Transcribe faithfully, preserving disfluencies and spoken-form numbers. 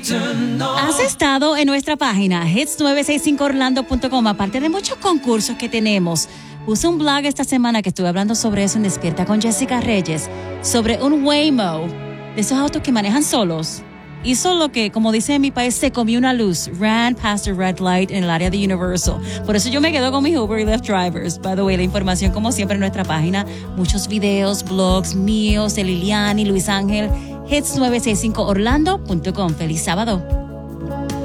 Has estado en nuestra página hits nueve sesenta y cinco orlando punto com, aparte de muchos concursos que tenemos. Puse un blog esta semana que estuve hablando sobre eso en Despierta con Jessica Reyes, sobre un Waymo, de esos autos que manejan solos. Hizo lo que, como dice en mi país, se comió una luz. Ran past a red light en el área de Universal. Por eso yo me quedo con mis Uber y Lyft drivers. By the way, la información, como siempre, en nuestra página. Muchos videos, blogs míos, de Liliani, Luis Ángel. hits nueve sesenta y cinco orlando punto com. ¡Feliz sábado!